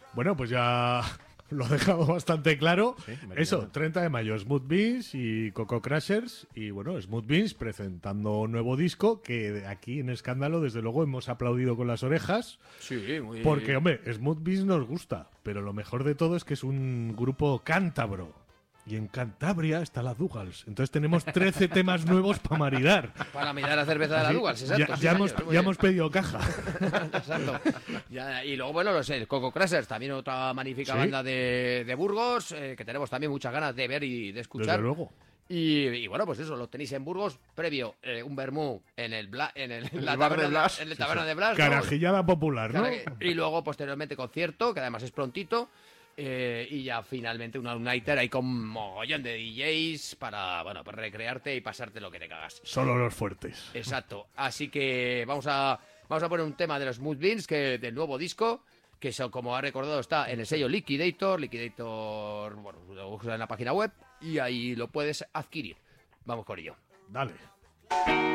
Bueno, pues ya lo he dejado bastante claro. Sí, Eso, 30 de mayo, Smooth Beans y Coco Crashers. Y bueno, Smooth Beans presentando un nuevo disco que aquí en Escándalo, desde luego, hemos aplaudido con las orejas. Sí, muy... Porque, hombre, Smooth Beans nos gusta. Pero lo mejor de todo es que es un grupo cántabro. Y en Cantabria está la Dougals. Entonces tenemos 13 temas nuevos para maridar. Para mirar la cerveza de la Sí, Dougals, exacto. ya hemos pedido caja. Exacto. Y luego, bueno, lo sé, el Coco Crashers, también otra magnífica Sí. banda de Burgos, que tenemos también muchas ganas de ver y de escuchar. Desde luego. Y bueno, pues eso, lo tenéis en Burgos, previo un vermú en el bar de taberna, Blas. en el taberna de Blas, ¿no? Carajillada popular, ¿no? Y luego, posteriormente, concierto, que además es prontito. Y ya finalmente una all-nighter ahí con mogollón de DJs para, bueno, para recrearte y pasarte lo que te cagas. Solo los fuertes. Exacto. Así que vamos a poner un tema de los Smooth Beans, que del nuevo disco, que eso, como ha recordado, está en el sello Liquidator, bueno, lo buscas en la página web y ahí lo puedes adquirir. Vamos con ello. Dale.